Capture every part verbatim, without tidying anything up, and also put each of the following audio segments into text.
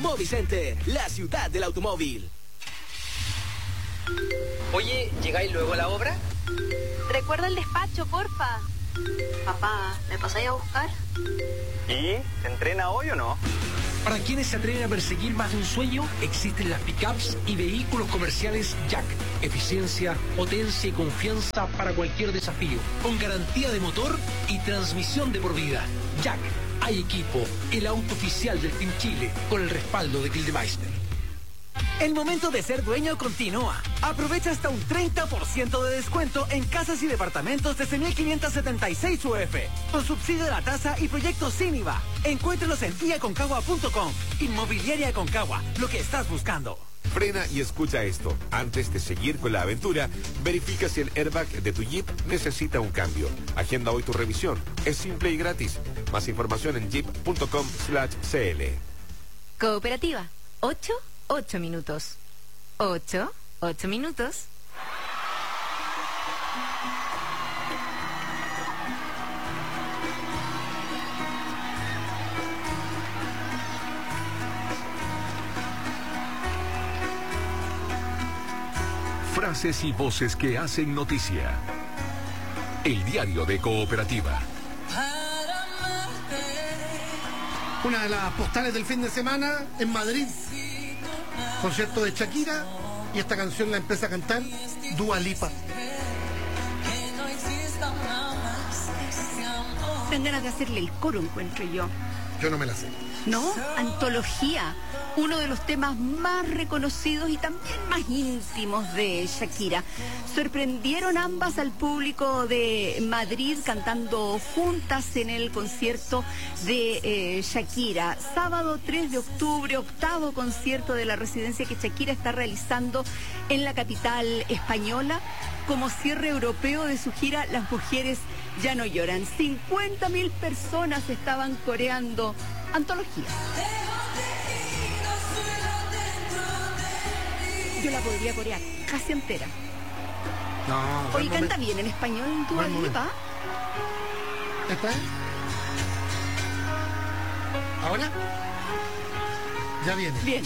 Movicenter, la ciudad del automóvil. Oye, ¿llegáis luego a la obra? Recuerda el despacho, porfa. Papá, ¿me pasáis a buscar? ¿Y? ¿Se entrena hoy o no? Para quienes se atreven a perseguir más de un sueño, existen las pickups y vehículos comerciales Jack. Eficiencia, potencia y confianza para cualquier desafío. Con garantía de motor y transmisión de por vida. Jack, hay equipo, el auto oficial del Team Chile, con el respaldo de Gildemeister. El momento de ser dueño continúa. Aprovecha hasta un treinta por ciento de descuento en casas y departamentos desde mil quinientos setenta y seis U F, con subsidio de la tasa y proyectos sin I V A. Encuéntralos en i aconcagua punto com. Inmobiliaria Aconcagua, lo que estás buscando. Frena y escucha esto. Antes de seguir con la aventura, verifica si el airbag de tu Jeep necesita un cambio. Agenda hoy tu revisión. Es simple y gratis. Más información en jeep punto com slash c l. Cooperativa. Ocho, ocho minutos. Ocho, ocho minutos. Frases y voces que hacen noticia. El diario de Cooperativa. Una de las postales del fin de semana en Madrid. Concierto de Shakira, y esta canción la empieza a cantar Dua Lipa. Dan ganas de hacerle el coro, encuentro yo. Yo no me la sé. ¿No? Antología. Uno de los temas más reconocidos y también más íntimos de Shakira. Sorprendieron ambas al público de Madrid cantando juntas en el concierto de eh, Shakira. Sábado tres de octubre, octavo concierto de la residencia que Shakira está realizando en la capital española. Como cierre europeo de su gira, Las Mujeres Ya No Lloran. cincuenta mil personas estaban coreando Antología. Yo la podría corear casi entera. No. Oye, canta bien en español Dua Lipa. ¿Esta es? ¿Ahora? Ya viene. Bien.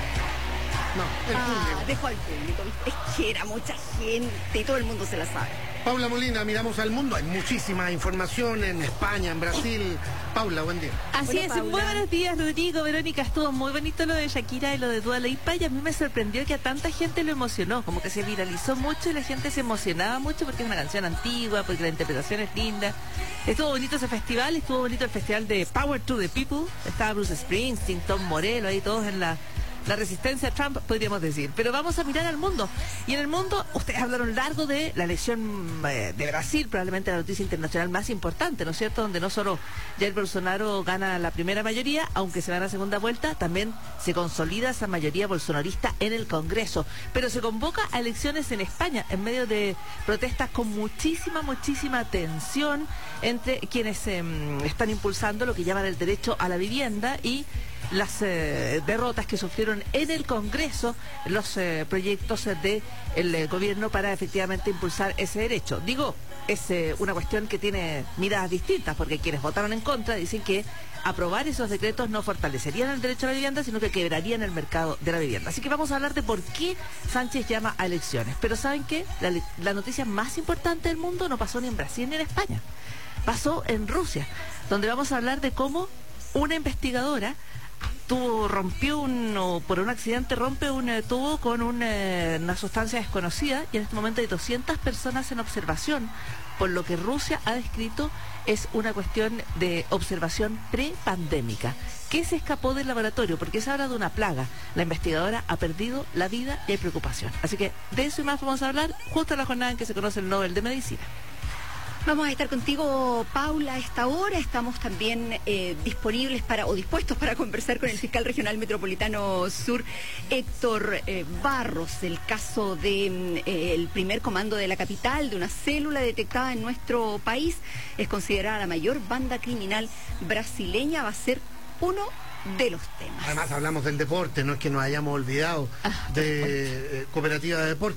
No, el ah, público. Dejó al público. Es que era mucha gente y todo el mundo se la sabe. Paula Molina, miramos al mundo. Hay muchísima información en España, en Brasil. Paula, buen día. Así Hola, es, Paula. muy buenos días, Rodrigo, Verónica. Estuvo muy bonito lo de Shakira y lo de Dua Lipa, y a mí me sorprendió que a tanta gente lo emocionó, como que se viralizó mucho y la gente se emocionaba mucho porque es una canción antigua, porque la interpretación es linda. Estuvo bonito ese festival, estuvo bonito el festival de Power to the People. Estaba Bruce Springsteen, Tom Morello, ahí todos en la... La resistencia a Trump, podríamos decir. Pero vamos a mirar al mundo. Y en el mundo, ustedes hablaron largo de la elección eh, de Brasil, probablemente la noticia internacional más importante, ¿no es cierto? Donde no solo Jair Bolsonaro gana la primera mayoría, aunque se gana segunda vuelta, también se consolida esa mayoría bolsonarista en el Congreso. Pero se convoca a elecciones en España, en medio de protestas con muchísima, muchísima tensión entre quienes eh, están impulsando lo que llaman el derecho a la vivienda y las eh, derrotas que sufrieron en el Congreso los eh, proyectos del eh, gobierno para efectivamente impulsar ese derecho. Digo, es eh, una cuestión que tiene miradas distintas, porque quienes votaron en contra dicen que aprobar esos decretos no fortalecerían el derecho a la vivienda, sino que quebrarían el mercado de la vivienda. Así que vamos a hablar de por qué Sánchez llama a elecciones. Pero ¿saben qué? La, la noticia más importante del mundo no pasó ni en Brasil ni en España. Pasó en Rusia, donde vamos a hablar de cómo una investigadora tuvo, rompió un, o por un accidente rompe un eh, tubo con un, eh, una sustancia desconocida, y en este momento hay doscientas personas en observación, por lo que Rusia ha descrito es una cuestión de observación prepandémica. ¿Qué se escapó del laboratorio? Porque se habla de una plaga. La investigadora ha perdido la vida y hay preocupación. Así que de eso y más vamos a hablar justo en la jornada en que se conoce el Nobel de Medicina. Vamos a estar contigo, Paula, a esta hora. Estamos también eh, disponibles para o dispuestos para conversar con el fiscal regional metropolitano sur, Héctor eh, Barros, del caso de eh, el primer comando de la capital, de una célula detectada en nuestro país. Es considerada la mayor banda criminal brasileña. Va a ser uno de los temas. Además hablamos del deporte, no es que nos hayamos olvidado ah, de eh, Cooperativa de Deportes.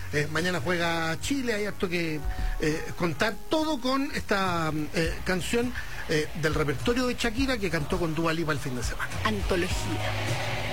Eh, mañana juega Chile, hay harto que eh, contar, todo con esta eh, canción eh, del repertorio de Shakira que cantó con Dua Lipa el fin de semana. Antología.